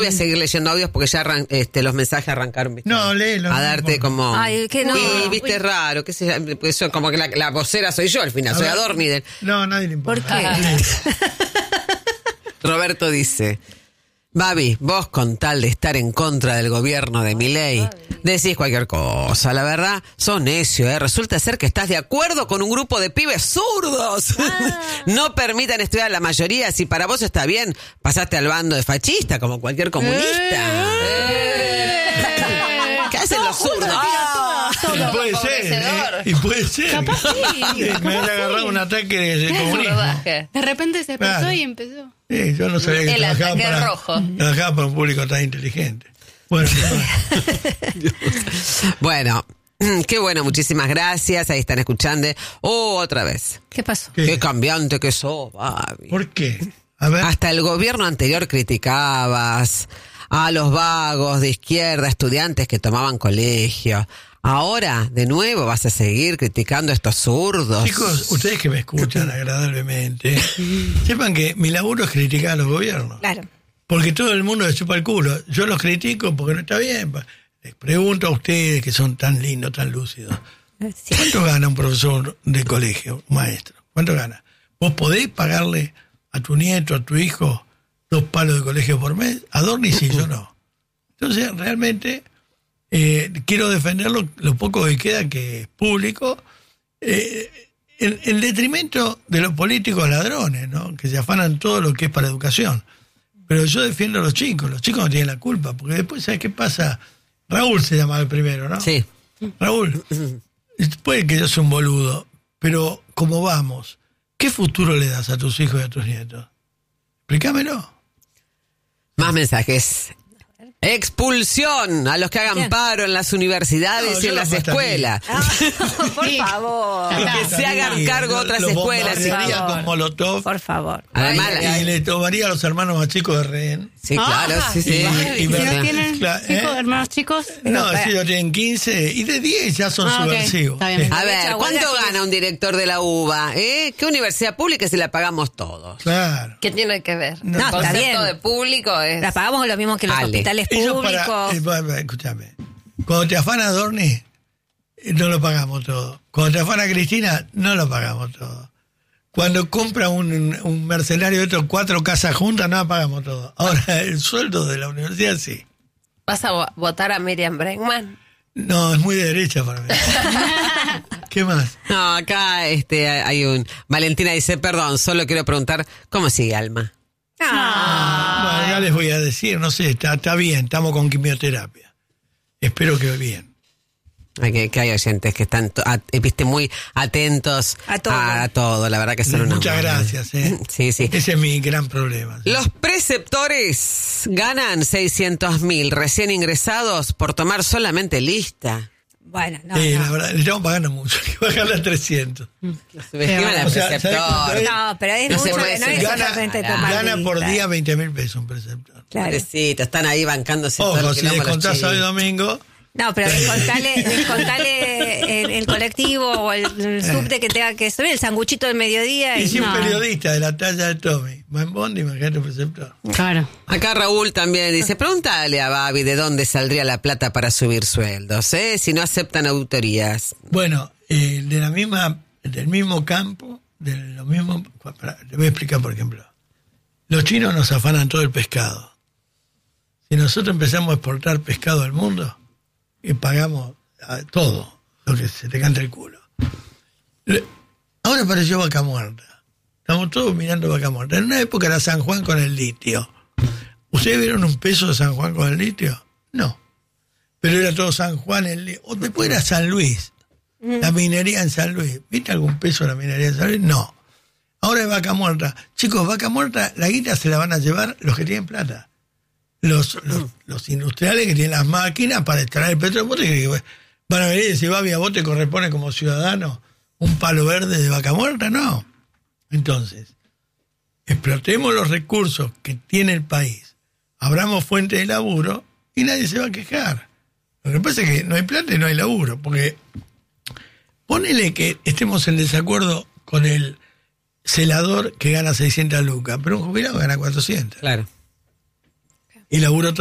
Voy a seguir leyendo audios porque ya los mensajes arrancaron, ¿viste? No, léelo. A darte como... Ay, que no. viste, raro, qué sé yo, pues eso, como que la vocera soy yo al final, soy Adorni. No, nadie le importa. ¿Por qué? Roberto dice... Babi, vos con tal de estar en contra del gobierno de Milei, decís cualquier cosa, la verdad, sos necio, ¿eh? Resulta ser que estás de acuerdo con un grupo de pibes zurdos. No permitan estudiar a la mayoría, si para vos está bien, pasaste al bando de fascista como cualquier comunista. ¿Qué hacen los zurdos? Y puede ser, y puede ser. Capaz sí. Me han agarrado un ataque de comunismo. De repente se expresó Claro. y empezó. Sí, yo no sabía que El ataque rojo. trabajaba para un público tan inteligente. Bueno, Bueno, qué bueno, muchísimas gracias. Ahí están escuchando. Otra vez. ¿Qué pasó? ¿qué? Qué cambiante que sos, Babi. ¿Por qué? A ver. Hasta el gobierno anterior criticabas a los vagos de izquierda, estudiantes que tomaban colegio. Ahora, de nuevo, vas a seguir criticando a estos zurdos. Chicos, ustedes que me escuchan agradablemente, sepan que mi laburo es criticar a los gobiernos. Claro. Porque todo el mundo le chupa el culo. Yo los critico porque no está bien. Les pregunto a ustedes que son tan lindos, tan lúcidos. Sí. ¿Cuánto gana un profesor de colegio, un maestro? ¿Cuánto gana? ¿Vos podés pagarle a tu nieto, a tu hijo, 2 palos de colegio por mes? Adorni sí, yo no. Entonces, realmente, quiero defender lo poco que queda, que es público, en detrimento de los políticos ladrones, ¿no? Que se afanan todo lo que es para educación. Pero yo defiendo a los chicos no tienen la culpa, porque después, ¿sabes qué pasa? Raúl se llamaba el primero, ¿no? Sí. Raúl, puede que yo sea un boludo, pero ¿cómo vamos? ¿Qué futuro le das a tus hijos y a tus nietos? Explícamelo. Más mensajes. Expulsión a los que hagan paro en las universidades y en las escuelas. Por favor. Que se hagan cargo otras escuelas. Los bombardearía por favor. con Molotov. Por favor. Además, Y le tomaría a los hermanos más chicos de rehén. sí, claro, sí, sí. Y Si no verdad, tienen claro, chicos, hermanos chicos. No, si ellos tienen 15 y de 10 ya son Ok, subversivos. está bien. Sí. A ver, Derecha, ¿cuánto huelga, gana un director de la UBA? ¿Qué universidad pública si la pagamos todos? Claro. ¿Qué tiene que ver? No, El está concepto bien. de público es... La pagamos lo mismo que los Ale. hospitales Ellos públicos. escúchame. Cuando te afana Adorni, no lo pagamos todo. Cuando te afana Cristina, no lo pagamos todo. Cuando compra un mercenario de otros 4 casas juntas, no lo pagamos todo. Ahora, el sueldo de la universidad sí. ¿Vas a votar a Miriam Bregman? No, es muy de derecha para mí. ¿Qué más? No, acá hay un... Valentina dice, perdón, solo quiero preguntar, ¿cómo sigue Alma? Bueno, ya les voy a decir, no sé, está bien, estamos con quimioterapia. Espero que bien. Que hay oyentes que están viste, muy atentos A todo. todo. La verdad que son unos Muchas malos. gracias. Sí, sí. Ese es mi gran problema. Los preceptores ganan 600.000 recién ingresados por tomar solamente lista. Bueno, no, La no. verdad, le estamos pagando mucho, hay que bajarle a 300. Subestiman al O sea, ¿sabes preceptor. cuánto es? No, pero es No se mucho, puede no decir. es solamente tomar Gana por lista. día 20.000 pesos un preceptor. Claro. Pobrecito, están ahí bancándose todo Ojo, el si quilombo los descontás sábado y chicos. domingo, No, pero descontale el colectivo o el subte que tenga que subir, el sanguchito del mediodía. y si un no. periodista de la talla de Tommy va en Bondi, imagínate un preceptor. Claro. Acá Raúl también dice, pregúntale a Babi de dónde saldría la plata para subir sueldos, si no aceptan auditorías. Bueno, del mismo campo, de lo mismo, te voy a explicar, por ejemplo. Los chinos nos afanan todo el pescado. Si nosotros empezamos a exportar pescado al mundo, y pagamos todo lo que se te canta el culo. Ahora apareció Vaca Muerta. Estamos todos mirando Vaca Muerta. En una época era San Juan con el litio. ¿Ustedes vieron un peso de San Juan con el litio? No. Pero era todo San Juan, el litio. O después era San Luis. La minería en San Luis. ¿Viste algún peso de la minería en San Luis? No. Ahora es Vaca Muerta. Chicos, Vaca Muerta, la guita se la van a llevar los que tienen plata. Los industriales que tienen las máquinas para extraer el petróleo, que van a venir y decir, Babi, a vos te corresponde como ciudadano un palo verde de Vaca Muerta. No. Entonces, explotemos los recursos que tiene el país, abramos fuentes de laburo y nadie se va a quejar. Lo que pasa es que no hay plata y no hay laburo, porque ponele que estemos en desacuerdo con el celador que gana 600 lucas, pero un jubilado gana 400. Claro. y laburo